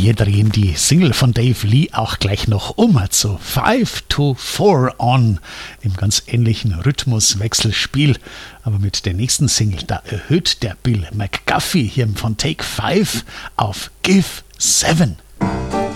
wir drehen die Single von Dave Lee auch gleich noch um zu 5 to 4 on im ganz ähnlichen Rhythmuswechselspiel. Aber mit der nächsten Single, da erhöht der Bill McGuffey hier von Take 5 auf Give 7.